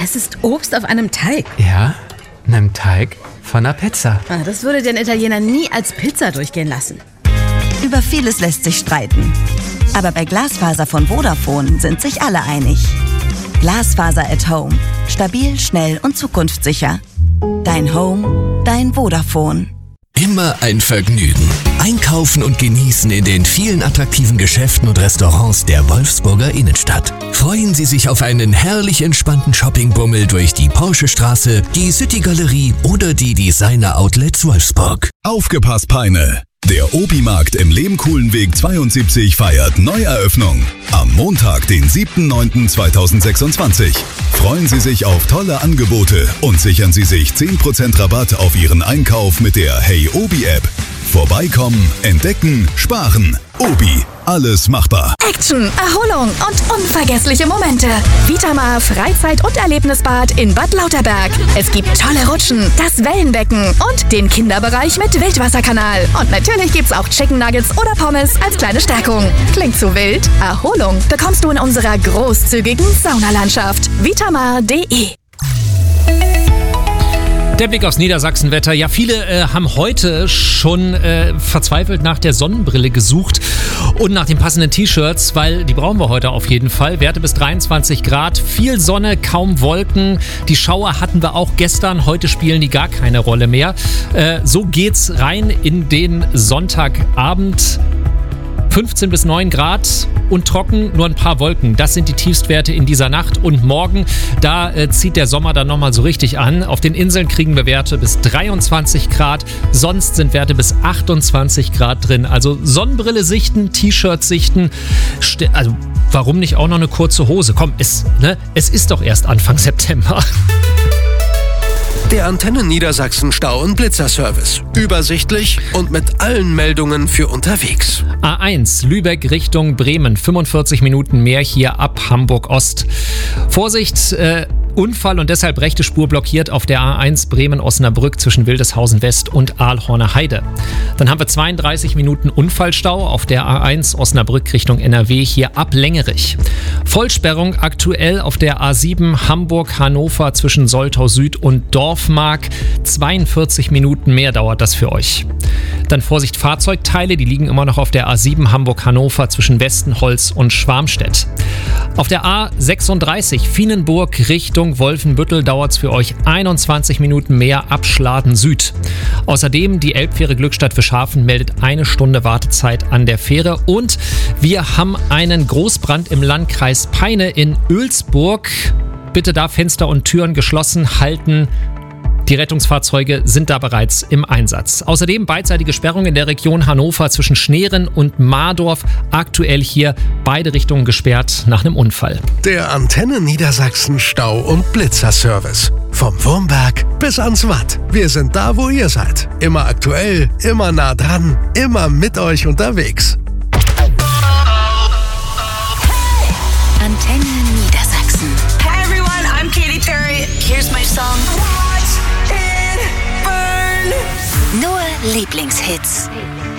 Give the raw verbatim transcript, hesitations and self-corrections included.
Das ist Obst auf einem Teig. Ja, einem Teig von einer Pizza. Ah, das würde den Italiener nie als Pizza durchgehen lassen. Über vieles lässt sich streiten. Aber bei Glasfaser von Vodafone sind sich alle einig. Glasfaser at Home. Stabil, schnell und zukunftssicher. Dein Home, dein Vodafone. Immer ein Vergnügen. Einkaufen und genießen in den vielen attraktiven Geschäften und Restaurants der Wolfsburger Innenstadt. Freuen Sie sich auf einen herrlich entspannten Shoppingbummel durch die Porschestraße, die City-Galerie oder die Designer-Outlets Wolfsburg. Aufgepasst, Peine! Der Obi-Markt im Lehmkuhlenweg zweiundsiebzig feiert Neueröffnung. Am Montag, den siebten neunten zweitausendsechsundzwanzig. Freuen Sie sich auf tolle Angebote und sichern Sie sich zehn Prozent Rabatt auf Ihren Einkauf mit der Hey Obi-App. Vorbeikommen, entdecken, sparen. Obi, alles machbar. Action, Erholung und unvergessliche Momente. Vitamar Freizeit- und Erlebnisbad in Bad Lauterberg. Es gibt tolle Rutschen, das Wellenbecken und den Kinderbereich mit Wildwasserkanal. Und natürlich gibt's auch Chicken Nuggets oder Pommes als kleine Stärkung. Klingt zu wild? Erholung bekommst du in unserer großzügigen Saunalandschaft. Vitamar punkt de. Der Blick aufs Niedersachsenwetter. Ja, viele äh, haben heute schon äh, verzweifelt nach der Sonnenbrille gesucht und nach den passenden T-Shirts, weil die brauchen wir heute auf jeden Fall. Werte bis dreiundzwanzig Grad, viel Sonne, kaum Wolken. Die Schauer hatten wir auch gestern, heute spielen die gar keine Rolle mehr. Äh, so geht's rein in den Sonntagabend. fünfzehn bis neun Grad und trocken, nur ein paar Wolken. Das sind die Tiefstwerte in dieser Nacht. Und morgen, da äh, zieht der Sommer dann nochmal so richtig an. Auf den Inseln kriegen wir Werte bis dreiundzwanzig Grad. Sonst sind Werte bis achtundzwanzig Grad drin. Also Sonnenbrille sichten, T-Shirt sichten. St- also warum nicht auch noch eine kurze Hose? Komm, es, ne, es ist doch erst Anfang September. Der Antennen Niedersachsen Stau- und Blitzerservice. Übersichtlich und mit allen Meldungen für unterwegs. A eins, Lübeck Richtung Bremen. fünfundvierzig Minuten mehr hier ab Hamburg Ost. Vorsicht, äh, Unfall und deshalb rechte Spur blockiert auf der A eins Bremen-Osnabrück zwischen Wildeshausen West und Aalhorner Heide. Dann haben wir zweiunddreißig Minuten Unfallstau auf der A eins Osnabrück Richtung N R W hier ab Längerich. Vollsperrung aktuell auf der A sieben Hamburg-Hannover zwischen Soltau Süd und Dorfmark. zweiundvierzig Minuten mehr dauert das für euch. Dann Vorsicht Fahrzeugteile, die liegen immer noch auf der A sieben Hamburg-Hannover zwischen Westenholz und Schwarmstedt. Auf der A sechsunddreißig Vienenburg Richtung Wolfenbüttel dauert es für euch einundzwanzig Minuten mehr ab Schladen Süd. Außerdem die Elbfähre Glückstadt Fischhafen meldet eine Stunde Wartezeit an der Fähre. Und wir haben einen Großbrand im Landkreis Peine in Oelsburg. Bitte da Fenster und Türen geschlossen halten. Die Rettungsfahrzeuge sind da bereits im Einsatz. Außerdem beidseitige Sperrung in der Region Hannover zwischen Schneeren und Mardorf. Aktuell hier beide Richtungen gesperrt nach einem Unfall. Der Antennen Niedersachsen Stau- und Blitzerservice. Vom Wurmberg bis ans Watt. Wir sind da, wo ihr seid. Immer aktuell, immer nah dran, immer mit euch unterwegs. Antenne Niedersachsen. Hey everyone, I'm Katy Perry. Here's my song. Nur Lieblingshits.